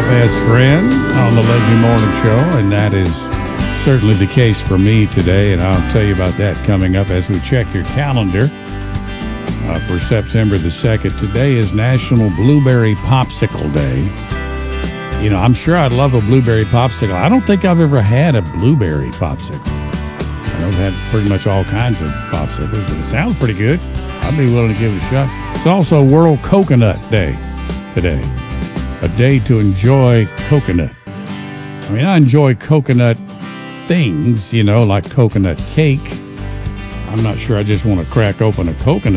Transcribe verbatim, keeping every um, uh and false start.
best friend on the Legend Morning Show, and that is certainly the case for me today, and I'll tell you about that coming up as we check your calendar uh, for September the second. Today is National Blueberry Popsicle Day. You know, I'm sure I'd love a blueberry popsicle. I don't think I've ever had a blueberry popsicle. I've had pretty much all kinds of popsicles, but it sounds pretty good. I'd be willing to give it a shot. It's also World Coconut Day today, a day to enjoy coconut. I mean, I enjoy coconut things, you know, like coconut cake. I'm not sure I just want to crack open a coconut